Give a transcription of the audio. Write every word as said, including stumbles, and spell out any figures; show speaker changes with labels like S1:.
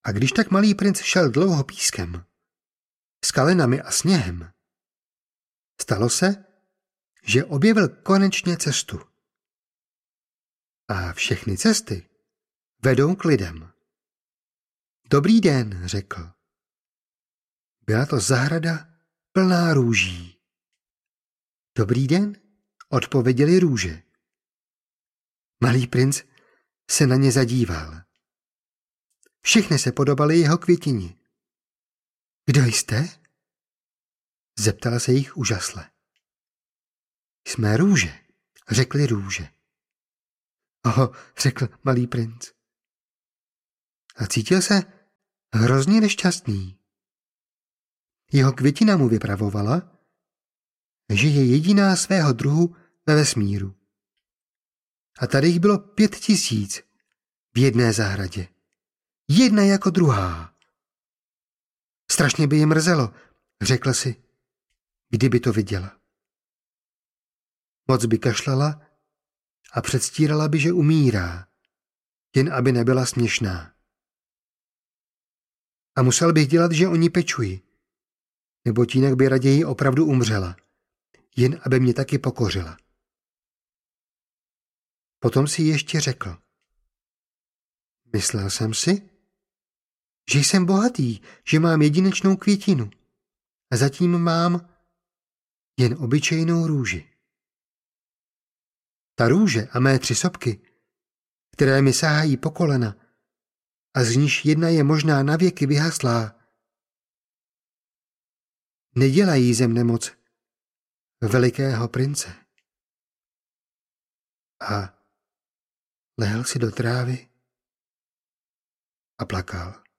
S1: A když tak malý princ šel dlouho pískem, skalinami a sněhem, stalo se, že objevil konečně cestu. A všechny cesty vedou k lidem. Dobrý den, řekl. Byla to zahrada plná růží. Dobrý den, odpověděli růže. Malý princ se na ně zadíval. Všechny se podobaly jeho květině. Kdo jste? Zeptala se jich úžasle. Jsme růže, řekli růže. Oho, řekl malý princ. A cítil se hrozně nešťastný. Jeho květina mu vypravovala, že je jediná svého druhu ve vesmíru. A tady jich bylo pět tisíc v jedné zahradě. Jedna jako druhá. Strašně by je mrzelo, řekl si, kdyby to viděla. Moc by kašlala a předstírala by, že umírá, jen aby nebyla směšná. A musel bych dělat, že o ní pečuji, neboť jinak by raději opravdu umřela, jen aby mě taky pokořila. Potom si ještě řekl. Myslel jsem si, že jsem bohatý, že mám jedinečnou květinu a zatím mám jen obyčejnou růži. Ta růže a mé tři sopky, které mi sahají po kolena a z níž jedna je možná navěky vyhaslá, nedělají ze mne moc velikého prince. A lehl si do trávy a plakal.